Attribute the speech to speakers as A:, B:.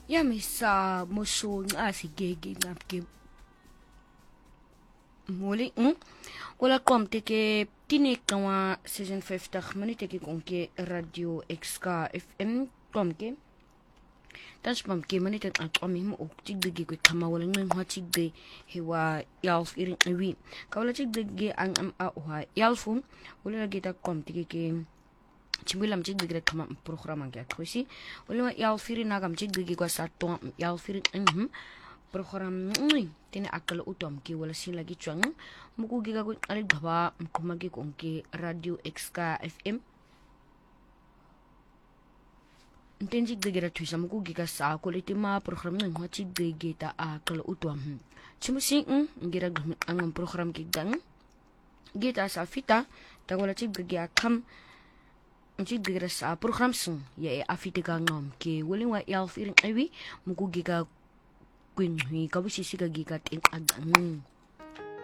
A: Yamisa moshon asigege ngapke moli wala kom teke tinik kawa season 50 minute ke konke radio XK FM komke tas pamke minute akomi mo tigge ke kama wala ngin ha tigge hewa yalf irin wi kawala tigge ang a wa yalfum wala gita kom teke ke Chimbilam tigge kama program ang kwesi wala yalfiri nagam tigge ko sa to yalfiri program tini akal utom ki wala sin lagi chuang muku giga ko ali dhaba kumagi ko ke radio XK FM intenji giga tuisa muku giga sa ko litima program ng hati giga ta akal utom chimusin ngira ang program gigang gita sa fita ta wala giga kam giga sa program sung ya afite ka ngam ke wala wa yalf irin awi muku giga Queen hui kabu sisi ka gigat in agang